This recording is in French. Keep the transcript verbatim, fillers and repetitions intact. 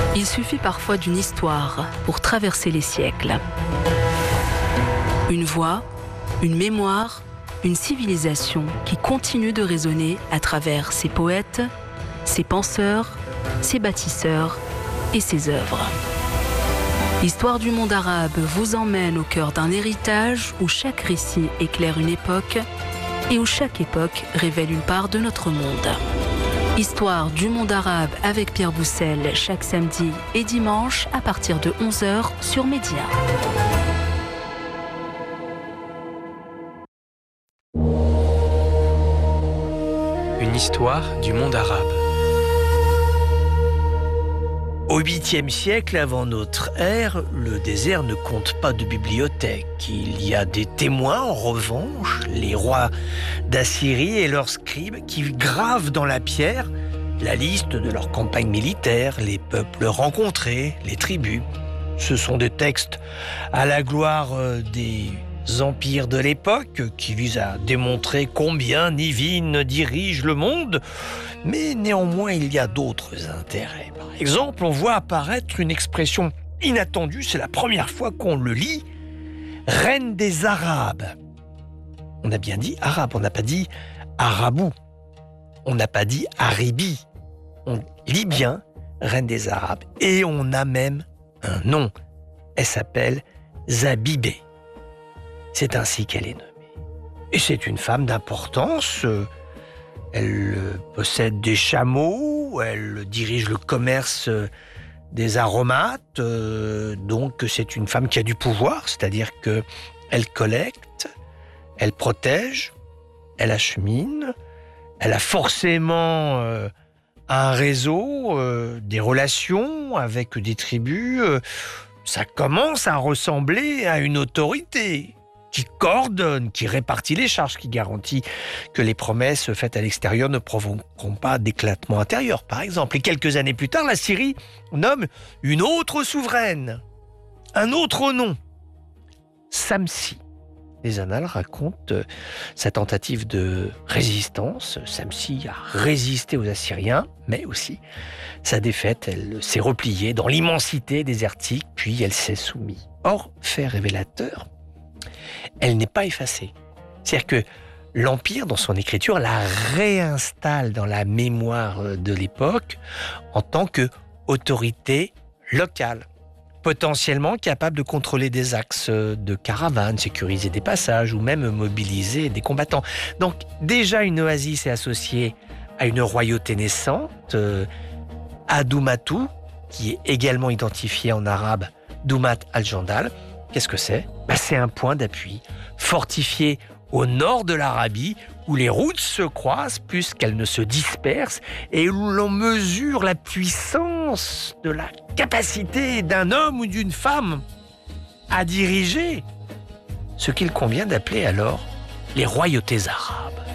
Il suffit parfois d'une histoire pour traverser les siècles. Une voix, une mémoire, une civilisation qui continue de résonner à travers ses poètes, ses penseurs, ses bâtisseurs et ses œuvres. L'histoire du monde arabe vous emmène au cœur d'un héritage où chaque récit éclaire une époque et où chaque époque révèle une part de notre monde. Histoire du monde arabe avec Pierre Boussel chaque samedi et dimanche à partir de onze heures sur Média. Une histoire du monde arabe. Au huitième siècle avant notre ère, le désert ne compte pas de bibliothèque. Il y a des témoins, en revanche, les rois d'Assyrie et leurs scribes, qui gravent dans la pierre la liste de leurs campagnes militaires, les peuples rencontrés, les tribus. Ce sont des textes à la gloire des empires de l'époque qui visent à démontrer combien Nivine dirige le monde, mais néanmoins il y a d'autres intérêts. Par exemple, on voit apparaître une expression inattendue, c'est la première fois qu'on le lit, « reine des Arabes ». On a bien dit arabe, on n'a pas dit arabou, on n'a pas dit aribi, on lit bien « reine des Arabes » et on a même un nom, elle s'appelle Zabibé. C'est ainsi qu'elle est nommée. Et c'est une femme d'importance. Elle possède des chameaux, elle dirige le commerce des aromates. Donc c'est une femme qui a du pouvoir, c'est-à-dire qu'elle collecte, elle protège, elle achemine, elle a forcément un réseau, des relations avec des tribus. Ça commence à ressembler à une autorité qui coordonne, qui répartit les charges, qui garantit que les promesses faites à l'extérieur ne provoqueront pas d'éclatement intérieur, par exemple. Et quelques années plus tard, la Syrie nomme une autre souveraine, un autre nom, Samsi. Les annales racontent sa tentative de résistance. Samsi a résisté aux Assyriens, mais aussi sa défaite. Elle s'est repliée dans l'immensité désertique, puis elle s'est soumise. Or, fait révélateur, elle n'est pas effacée. C'est-à-dire que l'Empire, dans son écriture, la réinstalle dans la mémoire de l'époque en tant qu'autorité locale, potentiellement capable de contrôler des axes de caravanes, sécuriser des passages ou même mobiliser des combattants. Donc déjà, une oasis est associée à une royauté naissante, euh, à Doumatou, qui est également identifié en arabe Doumat al-Jandal. Qu'est-ce que c'est ? Ben, c'est un point d'appui fortifié au nord de l'Arabie, où les routes se croisent plus qu'elles ne se dispersent et où l'on mesure la puissance de la capacité d'un homme ou d'une femme à diriger ce qu'il convient d'appeler alors les royautés arabes.